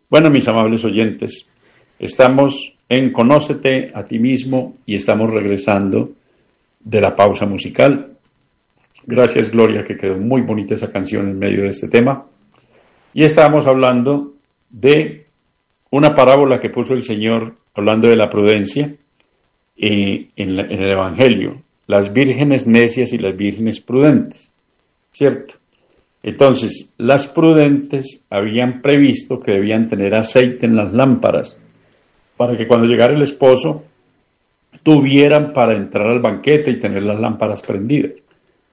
Bueno, mis amables oyentes, estamos en Conócete a ti mismo y estamos regresando de la pausa musical. Gracias, Gloria, que quedó muy bonita esa canción en medio de este tema. Y estábamos hablando de una parábola que puso el Señor, hablando de la prudencia en el Evangelio. Las vírgenes necias y las vírgenes prudentes, ¿cierto? Entonces, las prudentes habían previsto que debían tener aceite en las lámparas para que cuando llegara el esposo tuvieran para entrar al banquete y tener las lámparas prendidas.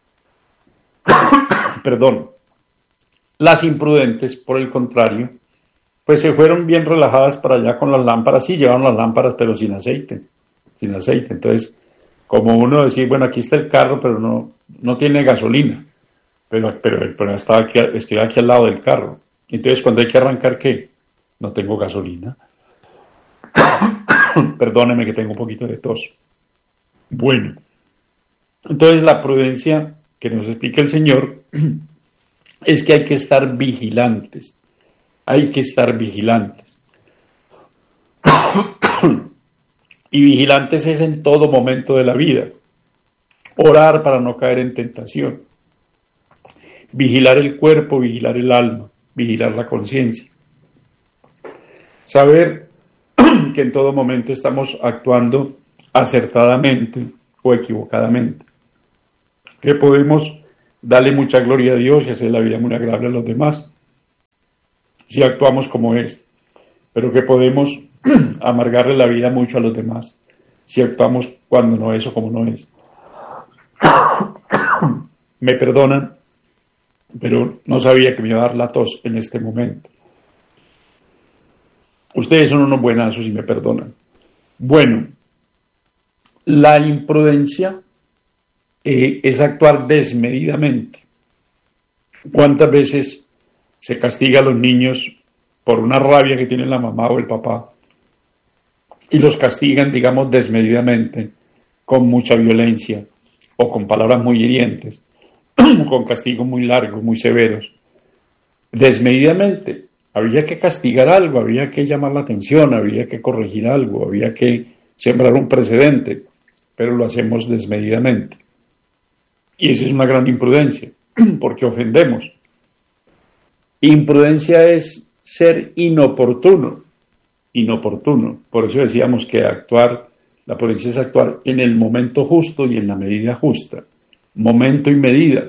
Perdón. Las imprudentes, por el contrario, pues se fueron bien relajadas para allá con las lámparas. Sí, llevaron las lámparas, pero sin aceite. Sin aceite. Entonces, como uno decir, bueno, aquí está el carro, pero no tiene gasolina. Pero estoy aquí al lado del carro. Entonces, cuando hay que arrancar, ¿qué? No tengo gasolina. Perdóneme que tengo un poquito de tos. Bueno, entonces la prudencia que nos explica el Señor es que hay que estar vigilantes. Hay que estar vigilantes. Y vigilantes es en todo momento de la vida. Orar para no caer en tentación. Vigilar el cuerpo, vigilar el alma, vigilar la conciencia. Saber que en todo momento estamos actuando acertadamente o equivocadamente. Que podemos darle mucha gloria a Dios y hacer la vida muy agradable a los demás, si actuamos como es. Pero que podemos amargarle la vida mucho a los demás, si actuamos cuando no es o como no es. Me perdonan, pero no sabía que me iba a dar la tos en este momento. Ustedes son unos buenazos y me perdonan. Bueno, la imprudencia es actuar desmedidamente. ¿Cuántas veces se castiga a los niños por una rabia que tiene la mamá o el papá? Y los castigan, digamos, desmedidamente, con mucha violencia o con palabras muy hirientes, con castigos muy largos, muy severos. Desmedidamente. Había que castigar algo, había que llamar la atención, había que corregir algo, había que sembrar un precedente, pero lo hacemos desmedidamente. Y eso es una gran imprudencia, porque ofendemos. Imprudencia es ser inoportuno. Por eso decíamos que la prudencia es actuar en el momento justo y en la medida justa. Momento y medida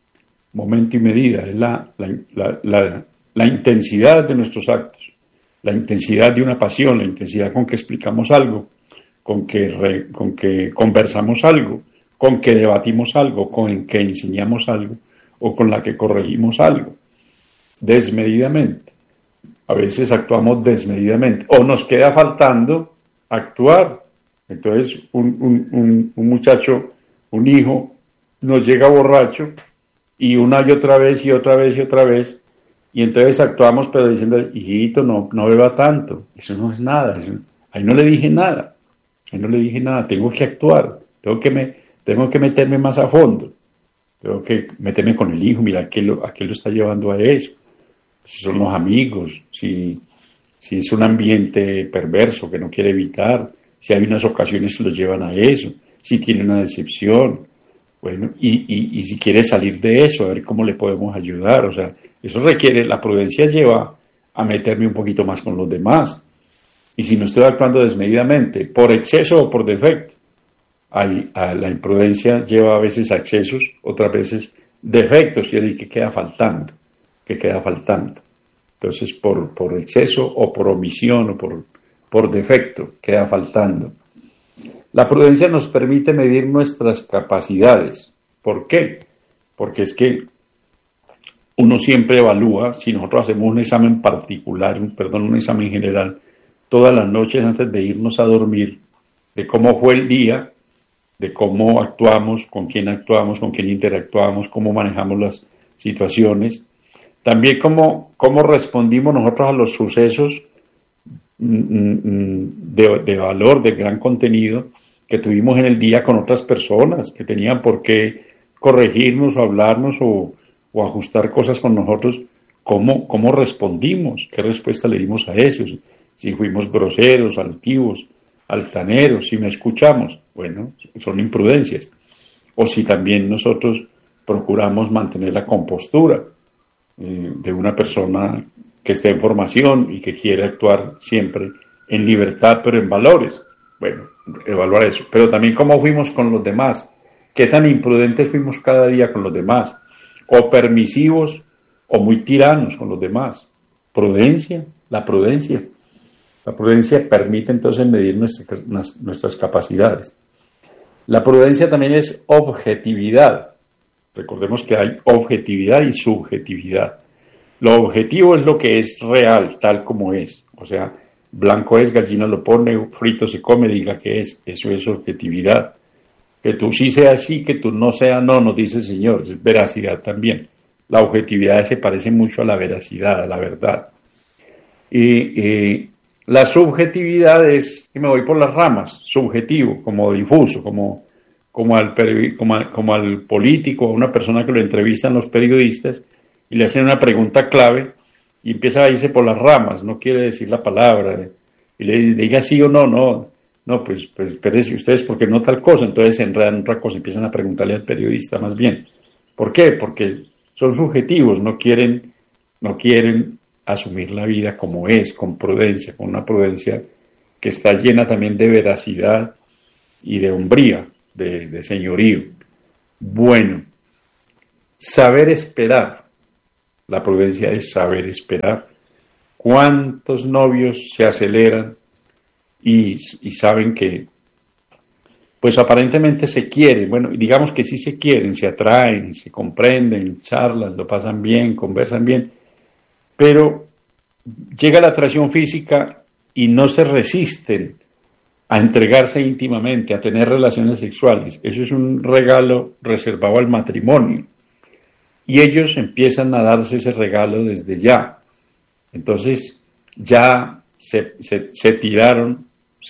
es la intensidad de nuestros actos, la intensidad de una pasión, la intensidad con que explicamos algo, con que conversamos algo, con que debatimos algo, con que enseñamos algo o con la que corregimos algo. Desmedidamente. A veces actuamos desmedidamente o nos queda faltando actuar. Entonces un muchacho, un hijo, nos llega borracho y una y otra vez y otra vez y otra vez. Y entonces actuamos, pero diciendo, hijito, no beba tanto. Eso no es nada. Ahí no le dije nada. Tengo que actuar. Tengo que meterme más a fondo. Tengo que meterme con el hijo. Mira, ¿a qué lo está llevando a eso? Si son los amigos, si es un ambiente perverso que no quiere evitar, si hay unas ocasiones que los llevan a eso, si tiene una decepción. Bueno, y si quiere salir de eso, a ver cómo le podemos ayudar. O sea, eso requiere, la prudencia lleva a meterme un poquito más con los demás. Y si no estoy actuando desmedidamente, por exceso o por defecto, la imprudencia lleva a veces a excesos, otras veces defectos, quiere decir que queda faltando. Entonces, por exceso o por omisión o por defecto, queda faltando. La prudencia nos permite medir nuestras capacidades. ¿Por qué? Porque es que uno siempre evalúa, si nosotros hacemos un examen particular, un examen general, todas las noches antes de irnos a dormir, de cómo fue el día, de cómo actuamos, con quién interactuamos, cómo manejamos las situaciones, también cómo respondimos nosotros a los sucesos de valor, de gran contenido que tuvimos en el día con otras personas que tenían por qué corregirnos o hablarnos o ajustar cosas con nosotros ¿Cómo respondimos? ¿Qué respuesta le dimos a eso? Si fuimos groseros, altivos, altaneros, si no escuchamos, bueno, son imprudencias. O si también nosotros procuramos mantener la compostura de una persona que esté en formación y que quiere actuar siempre en libertad, pero en valores. Bueno, evaluar eso. Pero también cómo fuimos con los demás. ¿Qué tan imprudentes fuimos cada día con los demás? O permisivos o muy tiranos con los demás. Prudencia, la prudencia. La prudencia permite entonces medir nuestras capacidades. La prudencia también es objetividad. Recordemos que hay objetividad y subjetividad. Lo objetivo es lo que es real, tal como es. O sea, blanco es, gallina lo pone, frito se come, diga que es. Eso es objetividad. Que tú sí seas sí, que tú no seas no, nos dice el Señor. Es veracidad también. La objetividad se parece mucho a la veracidad, a la verdad. Y la subjetividad es, que me voy por las ramas, subjetivo, como difuso, como al político, a una persona que lo entrevistan los periodistas y le hacen una pregunta clave y empieza a irse por las ramas, no quiere decir la palabra, y le diga sí o no, pues espérese ustedes porque no tal cosa, entonces se enredan en otra cosa, empiezan a preguntarle al periodista más bien. ¿Por qué? Porque son subjetivos, no quieren asumir la vida como es, con prudencia, con una prudencia que está llena también de veracidad y de hombría, de señorío. Bueno, saber esperar. La prudencia es saber esperar. ¿Cuántos novios se aceleran y saben que, pues aparentemente se quieren? Bueno, digamos que sí se quieren, se atraen, se comprenden, charlan, lo pasan bien, conversan bien, pero llega la atracción física y no se resisten a entregarse íntimamente, a tener relaciones sexuales. Eso es un regalo reservado al matrimonio. Y ellos empiezan a darse ese regalo desde ya. Entonces ya se tiraron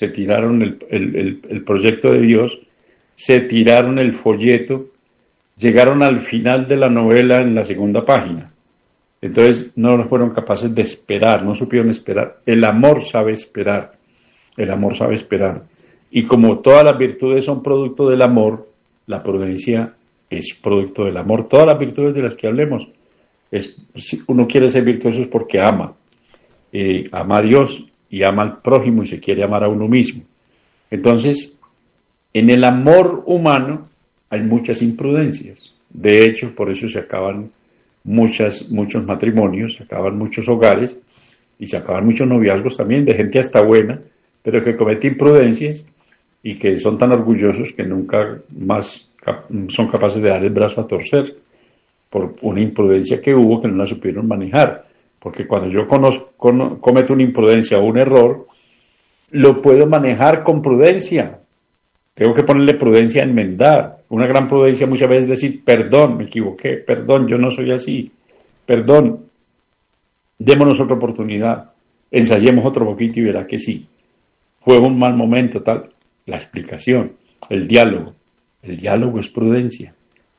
el proyecto de Dios, se tiraron el folleto, llegaron al final de la novela en la segunda página. Entonces no fueron capaces de esperar, no supieron esperar. El amor sabe esperar. El amor sabe esperar. Y como todas las virtudes son producto del amor, la prudencia es producto del amor. Todas las virtudes de las que hablemos, si uno quiere ser virtuoso es porque ama. Ama a Dios y ama al prójimo y se quiere amar a uno mismo. Entonces, en el amor humano hay muchas imprudencias. De hecho, por eso se acaban muchos matrimonios, se acaban muchos hogares y se acaban muchos noviazgos también de gente hasta buena, pero que comete imprudencias y que son tan orgullosos que nunca más son capaces de dar el brazo a torcer por una imprudencia que hubo que no la supieron manejar. Porque cuando yo cometo una imprudencia o un error, lo puedo manejar con prudencia. Tengo que ponerle prudencia a enmendar. Una gran prudencia muchas veces es decir, perdón, me equivoqué, perdón, yo no soy así, perdón, démonos otra oportunidad, ensayemos otro poquito y verá que sí. Fue un mal momento, tal. La explicación, el diálogo es prudencia.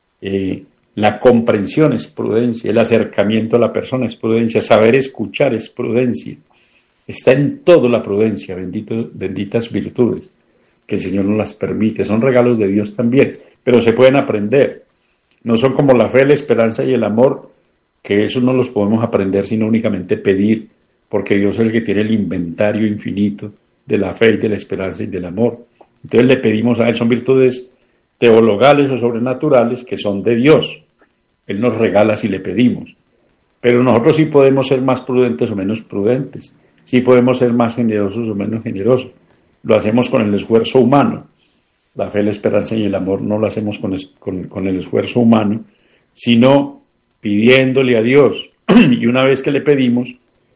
La comprensión es prudencia, el acercamiento a la persona es prudencia, saber escuchar es prudencia. Está en todo la prudencia, benditas virtudes, que el Señor nos las permite. Son regalos de Dios también, pero se pueden aprender. No son como la fe, la esperanza y el amor, que eso no los podemos aprender sino únicamente pedir, porque Dios es el que tiene el inventario infinito de la fe y de la esperanza y del amor. Entonces le pedimos a Él, son virtudes teologales o sobrenaturales que son de Dios. Él nos regala si le pedimos. Pero nosotros sí podemos ser más prudentes o menos prudentes. Sí podemos ser más generosos o menos generosos. Lo hacemos con el esfuerzo humano. La fe, la esperanza y el amor no lo hacemos con el esfuerzo humano, sino pidiéndole a Dios. Y una vez que le pedimos,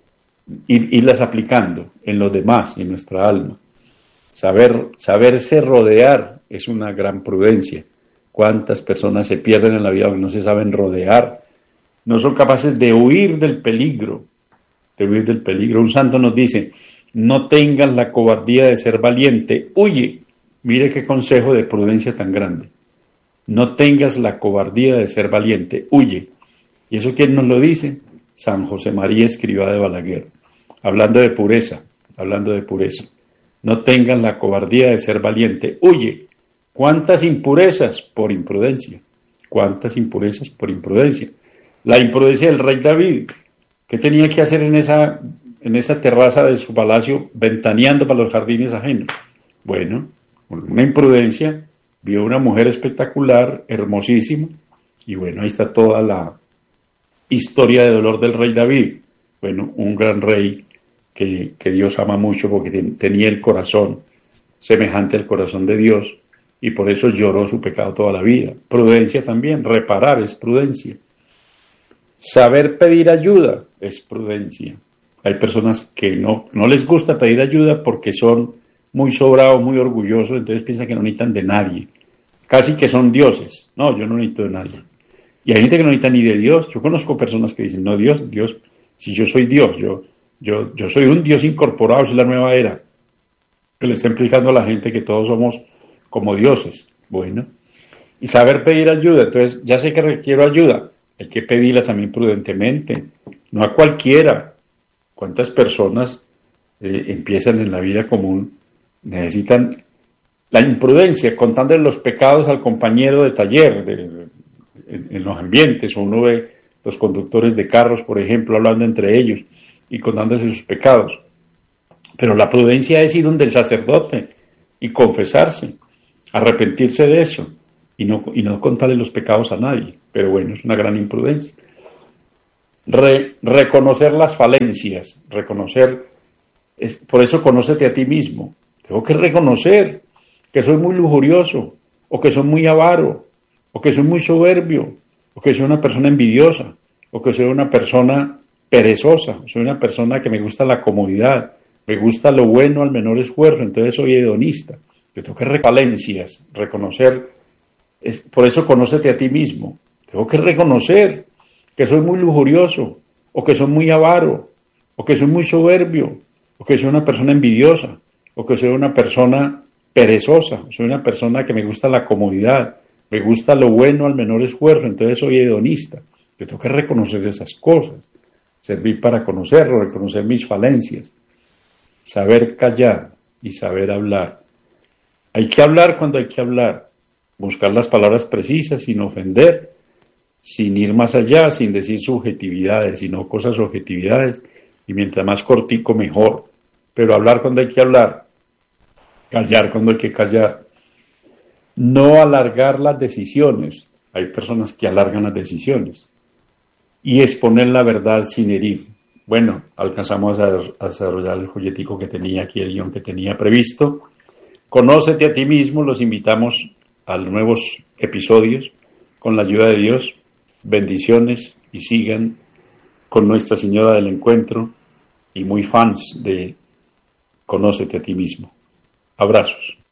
irlas aplicando en los demás y en nuestra alma. Saberse rodear es una gran prudencia. ¿Cuántas personas se pierden en la vida porque no se saben rodear? No son capaces de huir del peligro. Un santo nos dice, no tengas la cobardía de ser valiente, huye. Mire qué consejo de prudencia tan grande. No tengas la cobardía de ser valiente, huye. ¿Y eso quién nos lo dice? San José María Escrivá de Balaguer, hablando de pureza, hablando de pureza. No tengan la cobardía de ser valiente. Huye. ¿Cuántas impurezas por imprudencia? ¿Cuántas impurezas por imprudencia? La imprudencia del rey David. ¿Qué tenía que hacer en esa terraza de su palacio, ventaneando para los jardines ajenos? Bueno, con una imprudencia, vio una mujer espectacular, hermosísima, y bueno, ahí está toda la historia de dolor del rey David. Bueno, un gran rey que Dios ama mucho porque tenía el corazón semejante al corazón de Dios y por eso lloró su pecado toda la vida. Prudencia también, reparar es prudencia. Saber pedir ayuda es prudencia. Hay personas que no les gusta pedir ayuda porque son muy sobrados, muy orgullosos, entonces piensan que no necesitan de nadie. Casi que son dioses. No, yo no necesito de nadie. Y hay gente que no necesita ni de Dios. Yo conozco personas que dicen, no, Dios, si yo soy Dios, yo soy un Dios incorporado, es la nueva era. Que le está implicando a la gente que todos somos como dioses. Bueno, y saber pedir ayuda. Entonces, ya sé que requiero ayuda. Hay que pedirla también prudentemente, no a cualquiera. ¿Cuántas personas empiezan en la vida común? Necesitan la imprudencia, contando los pecados al compañero de taller, en los ambientes, o uno ve los conductores de carros, por ejemplo, hablando entre ellos y contándose sus pecados. Pero la prudencia es ir donde el sacerdote y confesarse, arrepentirse de eso y no contarle los pecados a nadie. Pero bueno, es una gran imprudencia. Reconocer las falencias, por eso conócete a ti mismo. Tengo que reconocer que soy muy lujurioso, o que soy muy avaro, o que soy muy soberbio, o que soy una persona envidiosa, o que soy una persona perezosa, soy una persona que me gusta la comodidad, me gusta lo bueno al menor esfuerzo, entonces soy hedonista. Yo tengo que reconocer, por eso conócete a ti mismo. Tengo que reconocer que soy muy lujurioso, o que soy muy avaro, o que soy muy soberbio, o que soy una persona envidiosa, o que soy una persona perezosa, soy una persona que me gusta la comodidad, me gusta lo bueno al menor esfuerzo, entonces soy hedonista. Yo tengo que reconocer esas cosas, servir para conocerlo, reconocer mis falencias, saber callar y saber hablar. Hay que hablar cuando hay que hablar, buscar las palabras precisas sin ofender, sin ir más allá, sin decir subjetividades, sino cosas objetividades, y mientras más cortico mejor. Pero hablar cuando hay que hablar, callar cuando hay que callar. No alargar las decisiones. Hay personas que alargan las decisiones. Y exponer la verdad sin herir. Bueno, alcanzamos a desarrollar el folletico que tenía aquí, el guión que tenía previsto. Conócete a ti mismo. Los invitamos a los nuevos episodios con la ayuda de Dios. Bendiciones y sigan con Nuestra Señora del Encuentro y muy fans de Conócete a ti mismo. Abrazos.